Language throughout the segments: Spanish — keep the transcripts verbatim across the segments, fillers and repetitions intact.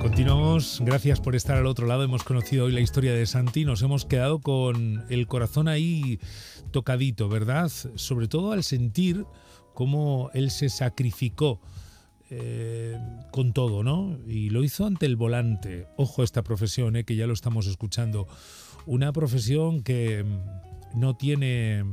Continuamos, gracias por estar al otro lado. Hemos conocido hoy la historia de Santi, nos hemos quedado con el corazón ahí tocadito, ¿verdad? Sobre todo al sentir cómo él se sacrificó eh, con todo, ¿no? Y lo hizo ante el volante. Ojo a esta profesión, eh, que ya lo estamos escuchando. Una profesión que no tiene...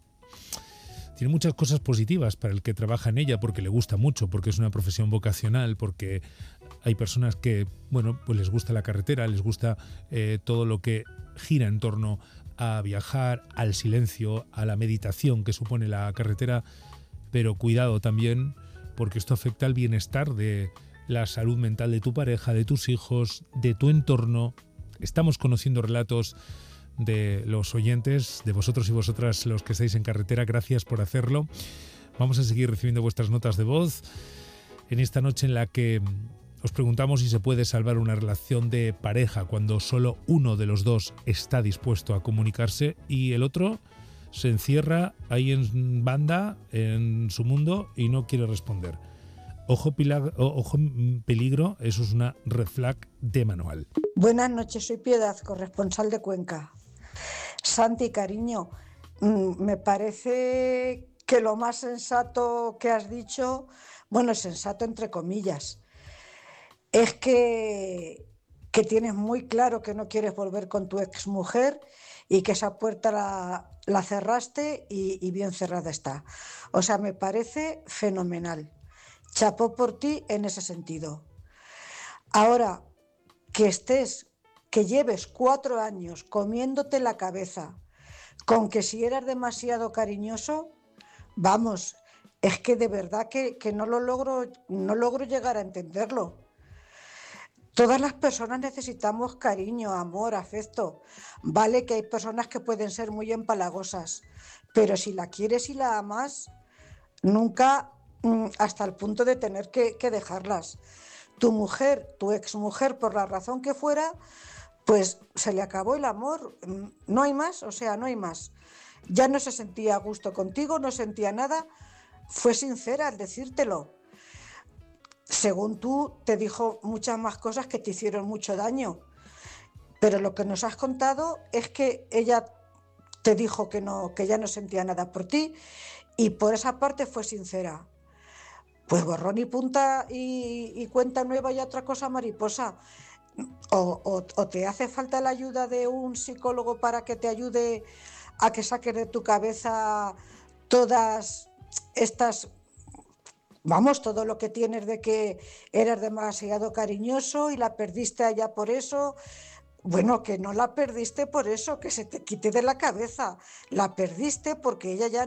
Tiene muchas cosas positivas para el que trabaja en ella, porque le gusta mucho, porque es una profesión vocacional, porque hay personas que, bueno, pues les gusta la carretera, les gusta eh, todo lo que gira en torno a viajar, al silencio, a la meditación que supone la carretera, pero cuidado también, porque esto afecta al bienestar de la salud mental de tu pareja, de tus hijos, de tu entorno. Estamos conociendo relatos de los oyentes, de vosotros y vosotras los que estáis en carretera. Gracias por hacerlo. Vamos a seguir recibiendo vuestras notas de voz en esta noche en la que os preguntamos si se puede salvar una relación de pareja cuando solo uno de los dos está dispuesto a comunicarse y el otro se encierra ahí en banda, en su mundo, y no quiere responder. Ojo, pilag- ojo peligro, eso es una red flag de manual. Buenas noches, soy Piedad, corresponsal de Cuenca. Santi, cariño, me parece que lo más sensato que has dicho, bueno, sensato entre comillas, es que, que tienes muy claro que no quieres volver con tu exmujer y que esa puerta la, la cerraste y, y bien cerrada está. O sea, me parece fenomenal. Chapó por ti en ese sentido. Ahora, que estés, que lleves cuatro años comiéndote la cabeza con que si eras demasiado cariñoso, vamos, es que de verdad que, que no lo logro, no logro llegar a entenderlo. Todas las personas necesitamos cariño, amor, afecto. Vale que hay personas que pueden ser muy empalagosas, pero si la quieres y la amas, nunca mm, hasta el punto de tener que, que dejarlas. Tu mujer, tu exmujer, por la razón que fuera, pues se le acabó el amor, no hay más, o sea, no hay más. Ya no se sentía a gusto contigo, no sentía nada, fue sincera al decírtelo. Según tú, te dijo muchas más cosas que te hicieron mucho daño, pero lo que nos has contado es que ella te dijo que no, que ya no sentía nada por ti y por esa parte fue sincera. Pues borrón y punta y, y cuenta nueva y otra cosa mariposa. O, o, o te hace falta la ayuda de un psicólogo para que te ayude a que saques de tu cabeza todas estas, vamos, todo lo que tienes de que eras demasiado cariñoso y la perdiste allá por eso. Bueno, que no la perdiste por eso, que se te quite de la cabeza. La perdiste porque ella ya